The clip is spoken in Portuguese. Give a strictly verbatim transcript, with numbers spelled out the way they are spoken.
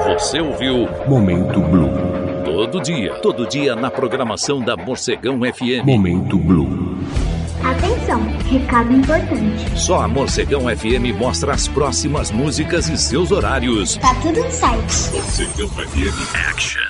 Você ouviu Momento Blue. Todo dia, todo dia na programação da Morcegão F M. Momento Blue. Atenção, recado importante. Só a Morcegão F M mostra as próximas músicas e seus horários. Tá tudo no site. Morcegão F M Action.